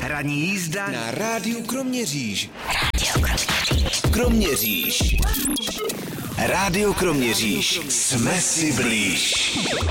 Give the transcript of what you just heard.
Ranní jízda na rádiu Kroměříž. Kroměříž. Rádio Kroměříž. Jsme si blíž.